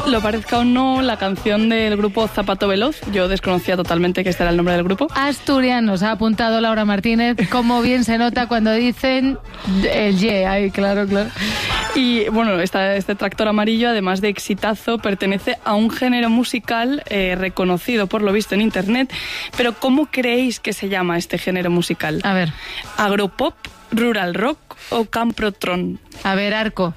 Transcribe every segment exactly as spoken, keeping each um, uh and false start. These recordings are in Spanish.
lo parezca o no, la canción del grupo Zapato Veloz. Yo desconocía totalmente que este era el nombre del grupo. Asturianos, ha apuntado Laura Martínez. Cómo bien se nota cuando dicen el ye. Ay, claro, claro. Y bueno, esta, este tractor amarillo, además de exitazo, pertenece a un género musical eh, reconocido por lo visto en internet. Pero ¿cómo creéis que se llama este género musical? A ver. ¿Agropop, rural rock o camprotron? A ver, Arco.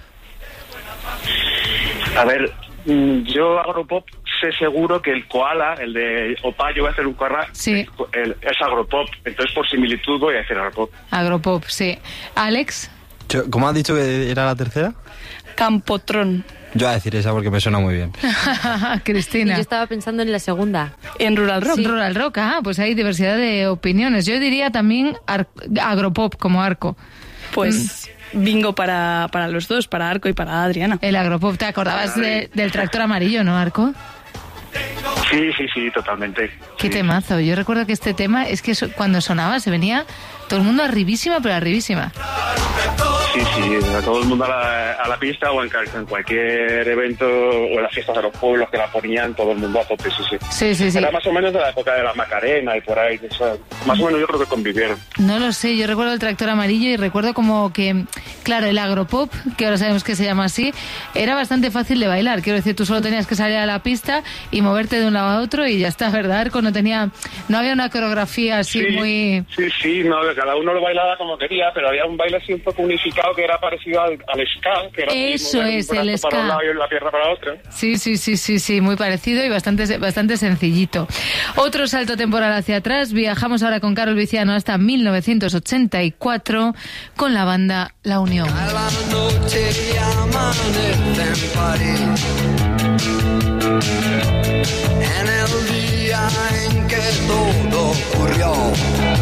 A ver, yo agropop sé seguro que el koala, el de Opayo va a hacer un koala, sí. el, es agropop. Entonces, por similitud, voy a decir agropop. Agropop, sí. ¿Alex? ¿Cómo has dicho que era la tercera? Campotrón. Yo voy a decir esa porque me suena muy bien. Cristina. Y yo estaba pensando en la segunda. En rural rock. Sí. Rural rock, ah, pues hay diversidad de opiniones. Yo diría también ar- agropop como Arco. Pues mm. bingo para, para los dos, para Arco y para Adriana. El agropop, ¿te acordabas de, del tractor amarillo, no, Arco? Sí, sí, sí, totalmente. Qué sí. temazo. Yo recuerdo que este tema es que so, cuando sonaba se venía todo el mundo arribísima, pero arribísima. Sí, sí, todo el mundo a la, a la pista o en, en cualquier evento o en las fiestas de los pueblos que la ponían, todo el mundo a tope, sí, sí. Sí, sí, sí. Era más o menos de la época de la Macarena y por ahí, o sea, más o menos yo creo que convivieron. No lo sé, yo recuerdo el tractor amarillo y recuerdo como que, claro, el agropop, que ahora sabemos que se llama así, era bastante fácil de bailar. Quiero decir, tú solo tenías que salir a la pista y moverte de un lado a otro y ya está, ¿verdad, Arco? No tenía, no había una coreografía así sí, muy... Sí, sí, no, cada uno lo bailaba como quería, pero había un baile así un poco unificado que era parecido al, al ska, que era Eso es, el ska. Para un lado y la pierna para otro. Sí, sí, sí, sí, sí, muy parecido y bastante, bastante sencillito. Otro salto temporal hacia atrás, viajamos ahora con Carol Viciano hasta mil novecientos ochenta y cuatro con la banda La Unión. A la noche y amanece en París.